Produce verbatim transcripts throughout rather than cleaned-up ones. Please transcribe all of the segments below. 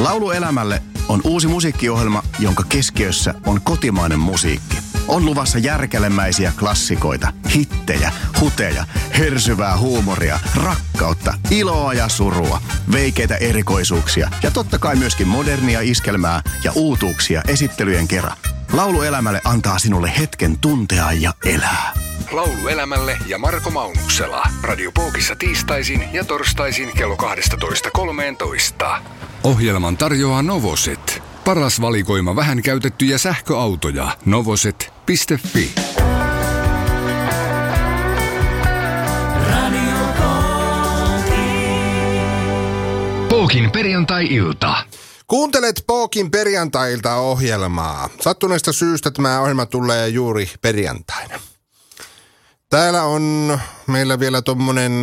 Laulu elämälle on uusi musiikkiohjelma, jonka keskiössä on kotimainen musiikki. On luvassa järkälemäisiä klassikoita, hittejä, huteja, hersyvää huumoria, rakkautta, iloa ja surua, veikeitä erikoisuuksia ja totta kai myöskin modernia iskelmää ja uutuuksia esittelyjen kerran. Laulu elämälle antaa sinulle hetken tuntea ja elää. Laulu elämälle ja Marko Maunuksela. Radio Pookissa tiistaisin ja torstaisin kello kaksitoista kolmetoista. Ohjelman tarjoaa Novoset. Paras valikoima vähän käytettyjä sähköautoja. Novoset piste fi. Radio Pookin perjantai-ilta. Kuuntelet Pookin perjantai-ilta ohjelmaa. Sattuneesta syystä tämä ohjelma tulee juuri perjantaina. Täällä on meillä vielä tommonen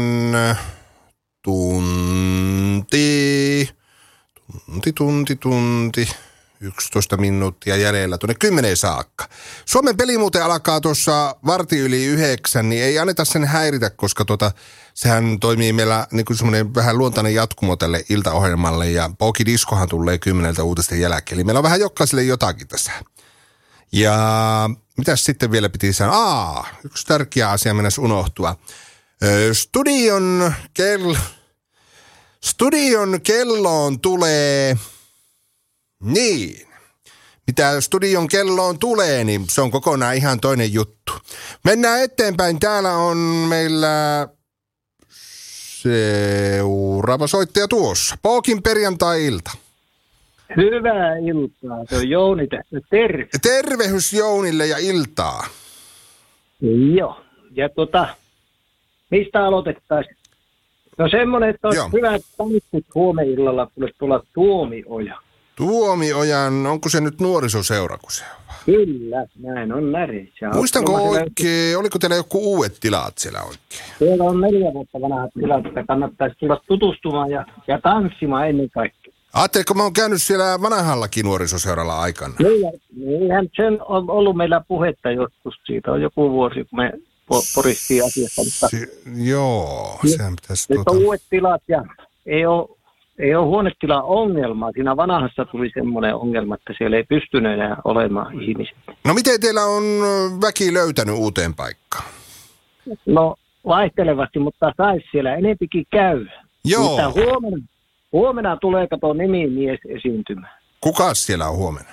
tunti, tunti, tunti, tunti, yksitoista minuuttia jäljellä tuonne kymmeneen saakka. Suomen peli muuten alkaa tuossa varti yli yhdeksän, niin ei anneta sen häiritä, koska tota, sehän toimii meillä niin kuin semmoinen vähän luontainen jatkumo tälle iltaohjelmalle ja Pooki-diskohan tulee kymmeneltä uutisten jälkeen. Eli meillä on vähän jokaiselle jotakin tässä. Ja mitäs sitten vielä piti sanoa? Aa, yksi tärkeä asia mennäisi unohtua. Studion, kel... Studion kelloon tulee... Niin. Mitä studion kelloon tulee, niin se on kokonaan ihan toinen juttu. Mennään eteenpäin. Täällä on meillä seuraava soittaja tuossa. Pookin perjantai-ilta. Hyvää iltaa. Se on Jouni tässä. Terve. Tervehys Jounille ja iltaa. Joo. Ja tota, mistä aloitettaisiin? No semmoinen, että olisi hyvät tanssit huomenillalla, kun tulla Tuomioja. Tuomiojan, onko se nyt nuorisoseura, kun se on? Kyllä, näin on näin. Muistanko oikein, siellä... oliko teillä joku uudet tilat siellä oikein? Siellä on neljä vuotta vanhat tilat, että kannattaisi tulla tutustumaan ja, ja tanssimaan ennen kaikkea. Ajatteliko, mä oon käynyt siellä vanhallakin nuorisoseuralla aikana? Niinhän sen on ollut meillä puhetta joskus. Siitä on joku vuosi, kun me poristiin asiasta. Mutta... Si- joo, sehän pitäisi... Nyt tuota... on uudet tilat ja ei ole... Ei ole huonetila ongelmaa. Siinä vanhassa tuli semmoinen ongelma, että siellä ei pystynyt enää olemaan ihmisiä. No miten teillä on väki löytänyt uuteen paikkaan? No vaihtelevasti, mutta saisi siellä enempikin käydä. Joo. Mutta huomenna, huomenna tulee kato nimimies esiintymään. Kukas siellä on huomenna?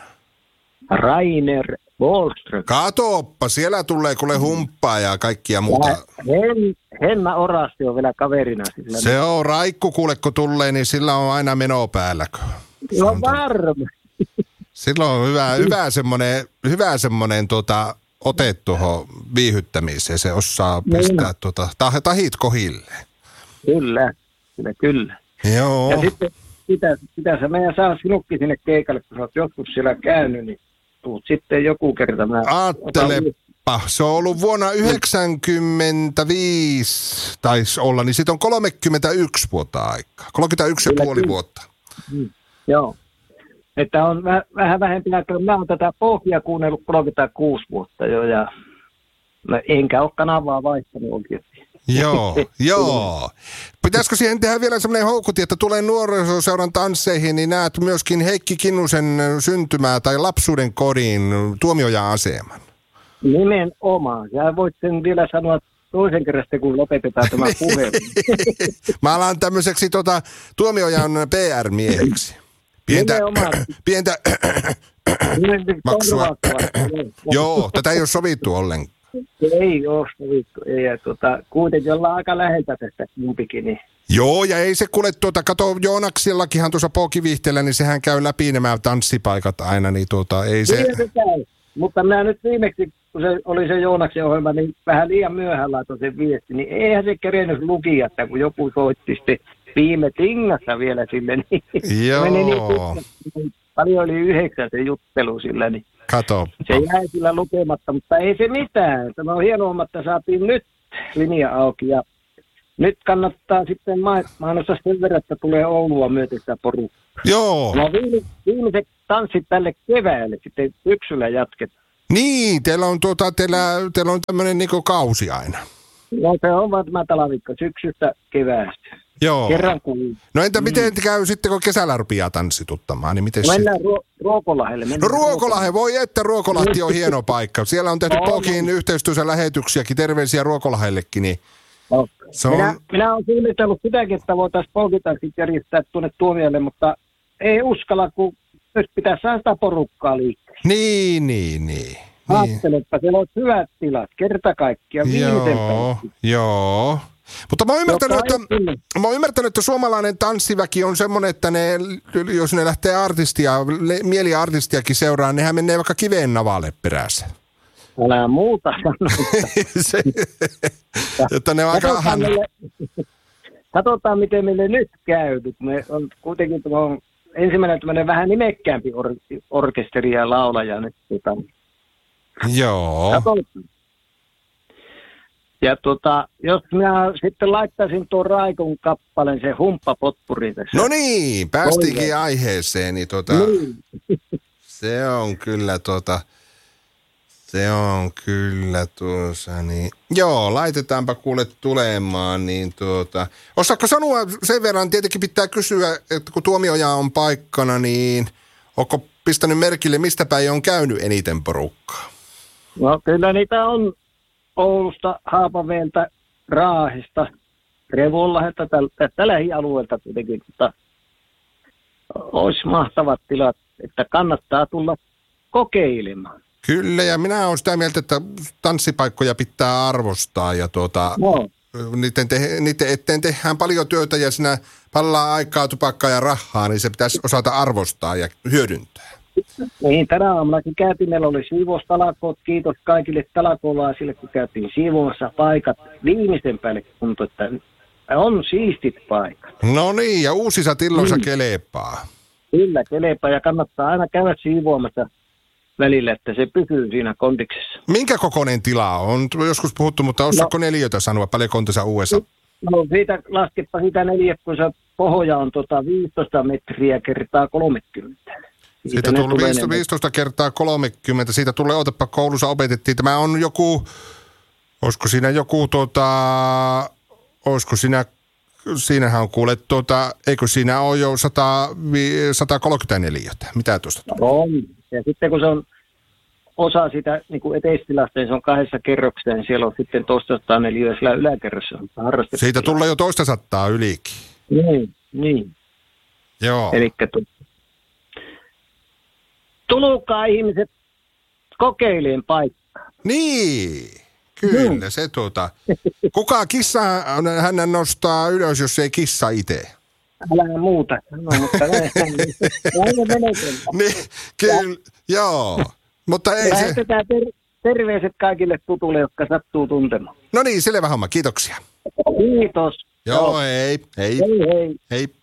Rainer Wallström. Katoppa, siellä tulee kuule humppaa ja kaikkia muuta. Ja Hen, Henna Orasti on vielä kaverina. Sillä se on Raikku kuule, kun tulee, niin sillä on aina meno päälläkö. No varma. Silloin on hyvä, hyvä semmoinen, hyvä semmoinen tota, ote tuohon viihyttämiseen. Se osaa pistää niin. tota, tahit kohilleen. Kyllä, kyllä, kyllä. Joo. Ja sitten sitä, sitä se meidän saa sinutkin sinne keikalle, kun sä oot joskus siellä käynyt, niin tuut sitten joku kerta. Aattelepa, se on ollut vuonna yhdeksänkymmentäviisi taisi olla, niin siitä on kolmekymmentäyksi vuotta aikaa. kolmekymmentäyksi ja puoli vuotta. Mm, joo. Että on väh, vähän vähempi aikaa. Mä oon tätä pohjaa kuunnellut kolmekymmentäkuusi vuotta jo ja no, enkä ole kanavaa vaihtanut oikeasti. Joo, joo. Pitäisikö siihen tehdä vielä semmoinen houkutin, että tulee nuorisoseuran tansseihin, niin näet myöskin Heikki Kinnusen syntymää tai lapsuuden kodin Tuomiojan aseman? Nimenomaan. Ja voit sen vielä sanoa toisen kerran, kun lopetetaan tämä puhelu. Mä alan tämmöiseksi tota, Tuomiojan P R-mieheksi. Pientä, pientä maksua. Joo, tätä ei ole sovittu ollenkaan. Ei ole sovittu. Ei, ja tuota, kuitenkin ollaan aika läheltä tästä kumpikin. Niin. Joo, ja ei se kuule tuota, kato Joonaksillakinhan tuossa Pookivihteellä, niin sehän käy läpi nämä tanssipaikat aina, niin tuota, ei se... se käy. Mutta minä nyt viimeksi, kun se oli se Joonaksen ohjelma, niin vähän liian myöhään laitoin sen viesti, niin eihän se kerennyt lukia, että kun joku soitti sitten viime tingassa vielä sille, niin joo. Meni niin paljon oli yhdeksän se juttelu sillä, niin kato. Se jäi sillä lukematta, mutta ei se mitään. Tämä on hienoa, että saatiin nyt linja auki ja nyt kannattaa sitten mainostaa sen verran, että tulee Oulua myöten sitä porukkaa. Joo. No viimeiset tanssit tälle keväälle, sitten syksyllä jatketaan. Niin, teillä on, tuota, teillä, teillä on tämmöinen niinku kausi aina. No se on vaan tämä talvikko syksystä keväästä. Joo. Kerran kuuluu. No entä miten Mm. käy sitten, kun kesällä rupeaa tanssituttamaan, niin miten se? Mennään Ruo- Ruokolahdelle. No Mennään Ruokolahde, voi että Ruokolahti on hieno paikka. Siellä on tehty On. Pokin yhteistyössä lähetyksiäkin, terveisiä Ruokolahdellekin, niin No. se on... Minä, minä olen suunnitellut sitäkin, että voitaisiin polkitaksit järjestää tuonne Tuomiolle, mutta ei uskalla, kun nyt pitäisi saada sitä porukkaa liikkeelle. Niin, niin, niin. niin. Ajattelepa, siellä on hyvät tilat, kerta kaikkiaan, viimisen Joo, päivä. joo. Mutta mä oon ymmärtänyt, Joka että, ei kyllä. mä oon ymmärtänyt, että suomalainen tanssiväki on semmoinen, että ne, jos ne lähtee artistia, le- mieliä artistiakin seuraa, nehän menee vaikka kiveen navalle perässä. Älä muuta sano. Se, että ne on aika Katsotaan, ahan... meille, katsotaan, miten meille nyt käy. Nyt me on kuitenkin tuo ensimmäinen tämmöinen vähän nimekkäämpi or- orkesteri ja laulaja nyt. Tota, Joo. katsotaan. Ja tota, jos minä sitten laittaisin tuon Raikon kappaleen, se humppapotpuri tässä. No niin, päästiinkin Toiveen. aiheeseen, niin tota, Niin. se on kyllä tota, se on kyllä tuossa, niin joo, laitetaanpa kuule tulemaan, niin tuota, osaatko sanoa sen verran, tietenkin pitää kysyä, että kun Tuomioja on paikkana, niin onko pistänyt merkille, mistä päin on käynyt eniten porukkaa? No kyllä niitä on Oulusta, Haapaveeltä, Raahesta, Revonlahdesta, tästä lähialueelta kuitenkin, mutta olisi mahtavat tilat, että kannattaa tulla kokeilemaan. Kyllä, ja minä olen sitä mieltä, että tanssipaikkoja pitää arvostaa, ja tuota, No, niiden, te, niiden eteen tehdään paljon työtä, ja siinä pallaa aikaa, tupakkaa ja rahaa, niin se pitäisi osata arvostaa ja hyödyntää. niin tänä aamunakin käytiin, meillä oli siivoustalakoot, kiitos kaikille talakoolaisille, kun käytiin siivoamassa paikat viimeisen päälle kunto, että on siistit paikat. No niin, ja uusissa tilloissa Mm. kelepaa. Kyllä, kelepaa ja kannattaa aina käydä siivoamassa välillä, että se pysyy siinä kondiksessa. Minkä kokoinen tila on? On joskus puhuttu, mutta osaatko no. neliötä sanoa, paljonko on tässä uudessa? No siitä, laskepa siitä neljä, kun se pohja on tota viisitoista metriä kertaa kolmekymmentä. Siitä ne tulee tulee viisitoista, ne- viisitoista kertaa kolmekymmentä. Siitä tulee, otapa koulussa opetettiin. Tämä on joku, olisiko siinä joku, tota, olisiko siinä, siinähän on kuule, tota, eikö siinä ole jo sata, sata kolmekymmentäneljä? Mitä tuosta tulee? On. Ja sitten kun se on osa sitä niin kuin eteistilasta, niin se on kahdessa kerroksessa, niin siellä on sitten toista sataa neliöä siellä yläkerrossa. Harrastettu. Siitä tulee jo toista sattaa ylikin. Niin, niin. Joo. Elikkä tu- tulkaa ihmiset kokeileen paikkaa. Niin, kyllä se tuota. Kuka kissa hän nostaa ylös, jos ei kissa itse? Älä muuta. No, mutta näin, näin me menetellään. Niin, kyllä, joo. Mutta ei se... Lähetetään ter- terveiset kaikille tutuille, jotka sattuu tuntemaan. No niin, selvä homma, kiitoksia. Kiitos. Joo, hei, hei, Hei hei. hei.